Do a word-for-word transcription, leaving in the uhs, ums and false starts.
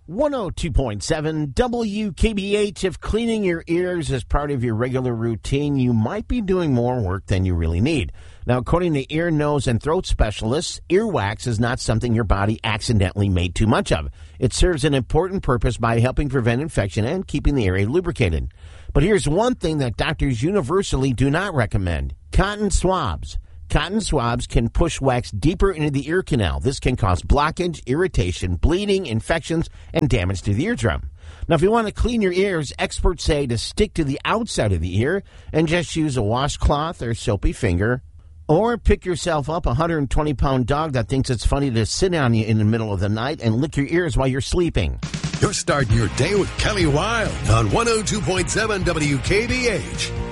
one oh two point seven W K B H. If cleaning your ears is part of your regular routine, you might be doing more work than you really need. Now, according to ear, nose, and throat specialists, earwax is not something your body accidentally made too much of. It serves an important purpose by helping prevent infection and keeping the area lubricated. But here's one thing that doctors universally do not recommend: cotton swabs. Cotton swabs can push wax deeper into the ear canal. This can cause blockage, irritation, bleeding, infections, and damage to the eardrum. Now, if you want to clean your ears, experts say to stick to the outside of the ear and just use a washcloth or soapy finger. Or pick yourself up a one hundred twenty pound dog that thinks it's funny to sit on you in the middle of the night and lick your ears while you're sleeping. You're starting your day with Kelly Wild on one oh two point seven W K B H.